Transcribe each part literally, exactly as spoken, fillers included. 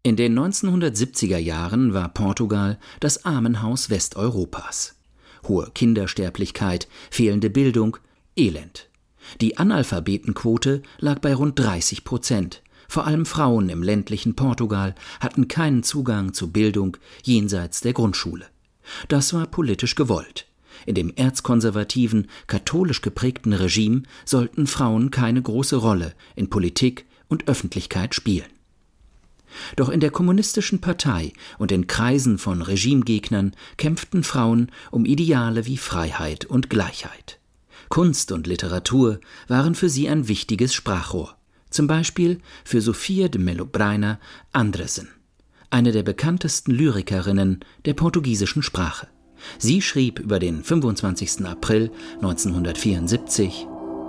In den neunzehnhundertsiebziger Jahren war Portugal das Armenhaus Westeuropas. Hohe Kindersterblichkeit, fehlende Bildung, Elend. Die Analphabetenquote lag bei rund dreißig Prozent. Vor allem Frauen im ländlichen Portugal hatten keinen Zugang zu Bildung jenseits der Grundschule. Das war politisch gewollt. In dem erzkonservativen, katholisch geprägten Regime sollten Frauen keine große Rolle in Politik und Öffentlichkeit spielen. Doch in der kommunistischen Partei und in Kreisen von Regimegegnern kämpften Frauen um Ideale wie Freiheit und Gleichheit. Kunst und Literatur waren für sie ein wichtiges Sprachrohr. Zum Beispiel für Sofia de Mello-Brainer Andresen, eine der bekanntesten Lyrikerinnen der portugiesischen Sprache. Sie schrieb über den fünfundzwanzigsten April neunzehnhundertvierundsiebzig: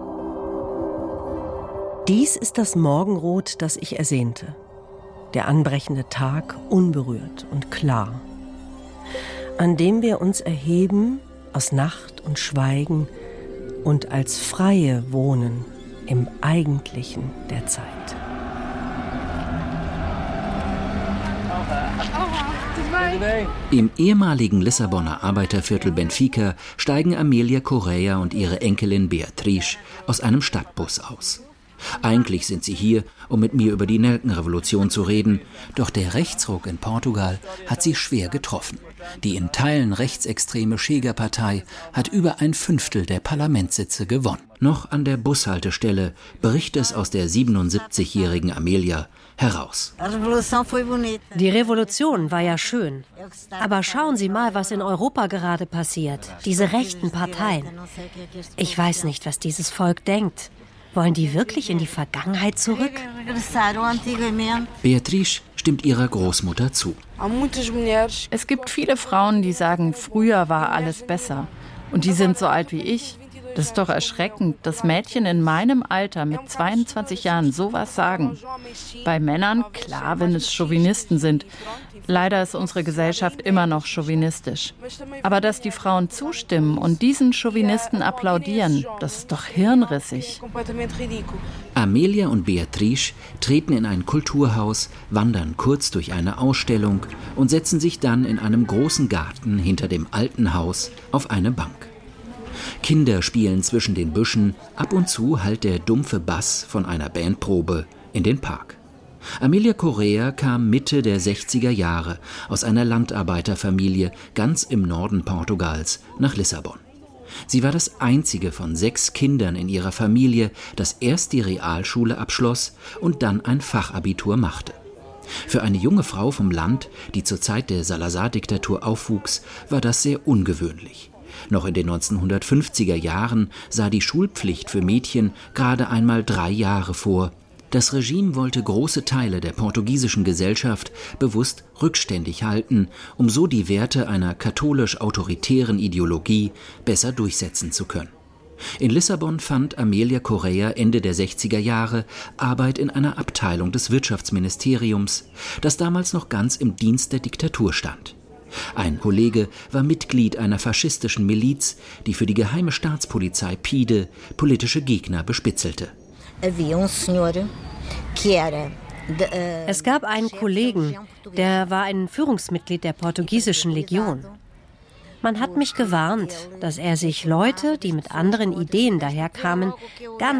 Dies ist das Morgenrot, das ich ersehnte. Der anbrechende Tag unberührt und klar, an dem wir uns erheben aus Nacht und Schweigen und als Freie wohnen im Eigentlichen der Zeit. Im ehemaligen Lissabonner Arbeiterviertel Benfica steigen Amélia Correia und ihre Enkelin Beatriz aus einem Stadtbus aus. Eigentlich sind sie hier, um mit mir über die Nelkenrevolution zu reden, doch der Rechtsruck in Portugal hat sie schwer getroffen. Die in Teilen rechtsextreme Chega-Partei hat über ein Fünftel der Parlamentssitze gewonnen. Noch an der Bushaltestelle bricht es aus der siebenundsiebzigjährigen Amélia heraus. Die Revolution war ja schön. Aber schauen Sie mal, was in Europa gerade passiert. Diese rechten Parteien. Ich weiß nicht, was dieses Volk denkt. Wollen die wirklich in die Vergangenheit zurück? Beatriz stimmt ihrer Großmutter zu. Es gibt viele Frauen, die sagen, früher war alles besser. Und die sind so alt wie ich. Das ist doch erschreckend, dass Mädchen in meinem Alter mit zweiundzwanzig Jahren sowas sagen. Bei Männern, klar, wenn es Chauvinisten sind. Leider ist unsere Gesellschaft immer noch chauvinistisch. Aber dass die Frauen zustimmen und diesen Chauvinisten applaudieren, das ist doch hirnrissig. Amélia und Beatriz treten in ein Kulturhaus, wandern kurz durch eine Ausstellung und setzen sich dann in einem großen Garten hinter dem alten Haus auf eine Bank. Kinder spielen zwischen den Büschen, ab und zu hallt der dumpfe Bass von einer Bandprobe in den Park. Amélia Correia kam Mitte der sechziger Jahre aus einer Landarbeiterfamilie ganz im Norden Portugals nach Lissabon. Sie war das einzige von sechs Kindern in ihrer Familie, das erst die Realschule abschloss und dann ein Fachabitur machte. Für eine junge Frau vom Land, die zur Zeit der Salazar-Diktatur aufwuchs, war das sehr ungewöhnlich. Noch in den neunzehnhundertfünfziger Jahren sah die Schulpflicht für Mädchen gerade einmal drei Jahre vor. Das Regime wollte große Teile der portugiesischen Gesellschaft bewusst rückständig halten, um so die Werte einer katholisch-autoritären Ideologie besser durchsetzen zu können. In Lissabon fand Amélia Correia Ende der sechziger Jahre Arbeit in einer Abteilung des Wirtschaftsministeriums, das damals noch ganz im Dienst der Diktatur stand. Ein Kollege war Mitglied einer faschistischen Miliz, die für die geheime Staatspolizei Pide politische Gegner bespitzelte. Es gab einen Kollegen, der war ein Führungsmitglied der portugiesischen Legion. Man hat mich gewarnt, dass er sich Leute, die mit anderen Ideen daherkamen, ganz